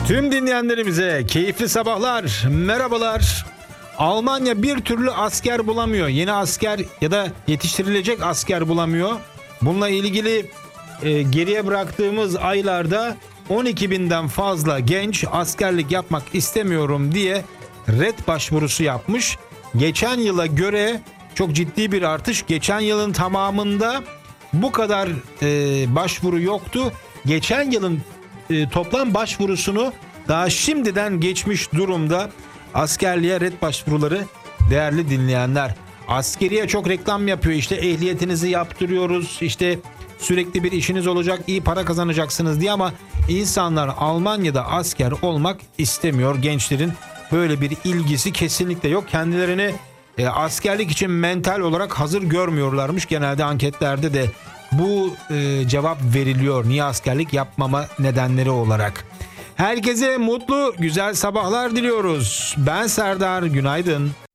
Tüm dinleyenlerimize keyifli sabahlar, merhabalar. Almanya bir türlü asker bulamıyor. Yeni asker ya da yetiştirilecek asker bulamıyor. Bununla ilgili geriye bıraktığımız aylarda 12 binden fazla genç askerlik yapmak istemiyorum diye red başvurusu yapmış. Geçen yıla göre çok ciddi bir artış. Geçen yılın tamamında bu kadar başvuru yoktu. Geçen yılın toplam başvurusunu daha şimdiden geçmiş durumda askerliğe red başvuruları değerli dinleyenler. Askeriye çok reklam yapıyor, işte ehliyetinizi yaptırıyoruz, işte sürekli bir işiniz olacak, iyi para kazanacaksınız diye, ama insanlar Almanya'da asker olmak istemiyor. Gençlerin böyle bir ilgisi kesinlikle yok. Kendilerini askerlik için mental olarak hazır görmüyorlarmış. Genelde anketlerde de bu cevap veriliyor, niye askerlik yapmama nedenleri olarak. Herkese mutlu, güzel sabahlar diliyoruz. Ben Serdar, günaydın.